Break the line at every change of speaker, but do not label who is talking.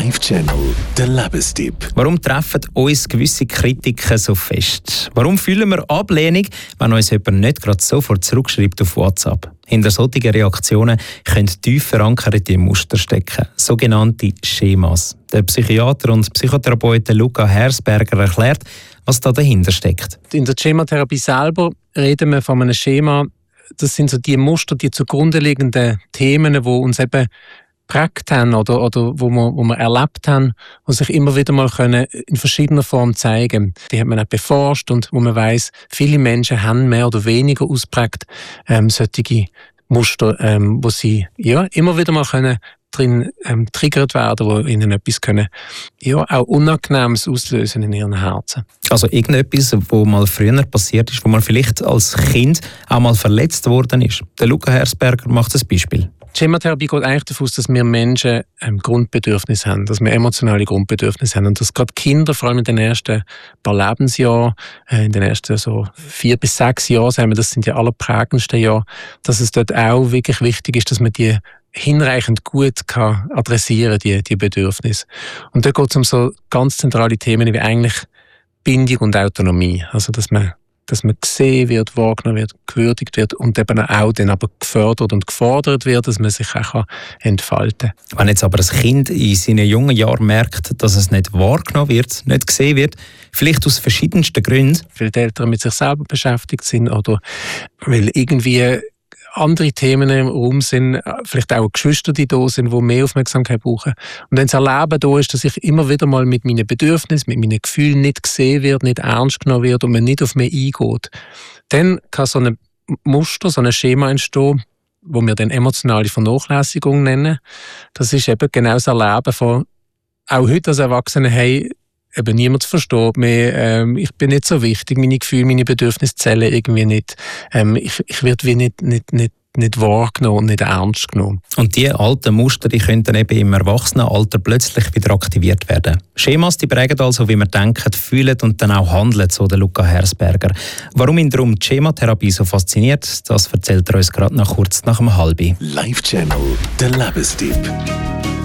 Live-Channel, der Lebenstipp.
Warum treffen uns gewisse Kritiken so fest? Warum fühlen wir Ablehnung, wenn uns jemand nicht gerade sofort zurückschreibt auf WhatsApp? Hinter solchen Reaktionen können tief verankerte Muster stecken, sogenannte Schemas. Der Psychiater und Psychotherapeut Luca Hersberger erklärt, was da dahinter steckt.
In der Schematherapie selber reden wir von einem Schema. Das sind so die Muster, die zugrunde liegenden Themen, die uns eben geprägt haben oder wo wir erlebt haben, die sich immer wieder mal in verschiedener Form zeigen. Die hat man auch beforscht und wo man weiss, viele Menschen haben mehr oder weniger ausprägt solche Muster, wo sie immer wieder mal drin triggert werden, wo ihnen etwas auch Unangenehmes auslösen in ihren Herzen.
Also irgendetwas, wo mal früher passiert ist, wo man vielleicht als Kind auch mal verletzt worden ist. Der Luca Hersberger macht ein Beispiel.
Die Schematherapie geht eigentlich davon aus, dass wir Menschen Grundbedürfnisse haben, dass wir emotionale Grundbedürfnisse haben und dass gerade Kinder, vor allem in den ersten paar Lebensjahren, in den ersten so 4 bis 6 Jahren, sagen wir, das sind die allerprägendsten Jahre, dass es dort auch wirklich wichtig ist, dass man die hinreichend gut kann adressieren, die Bedürfnisse. Und dort geht es um so ganz zentrale Themen wie eigentlich Bindung und Autonomie, also dass man gesehen wird, wahrgenommen wird, gewürdigt wird und eben auch dann aber gefördert und gefordert wird, dass man sich auch entfalten kann.
Wenn jetzt aber ein Kind in seinen jungen Jahren merkt, dass es nicht wahrgenommen wird, nicht gesehen wird, vielleicht aus verschiedensten Gründen.
Weil die Eltern mit sich selber beschäftigt sind oder weil irgendwie andere Themen im Raum sind, vielleicht auch Geschwister, die da sind, die mehr Aufmerksamkeit brauchen. Und wenn das Erleben da ist, dass ich immer wieder mal mit meinen Bedürfnissen, mit meinen Gefühlen nicht gesehen wird, nicht ernst genommen wird und man nicht auf mich eingeht, dann kann so ein Muster, so ein Schema entstehen, wo wir dann emotionale Vernachlässigung nennen. Das ist eben genau das Erleben von, auch heute als Erwachsene, hey, eben niemand versteht mich, ich bin nicht so wichtig, meine Gefühle, meine Bedürfnisse zählen irgendwie nicht. Ich werde wie nicht wahrgenommen und nicht ernst genommen.
Und diese alten Muster, die können dann eben im Erwachsenenalter plötzlich wieder aktiviert werden. Schemas, die prägen also, wie wir denken, fühlen und dann auch handeln, so der Luca Hersberger. Warum ihn darum die Schematherapie so fasziniert, das erzählt er uns gerade noch kurz nach dem 12:30.
Live-Channel, der Lebenstipp.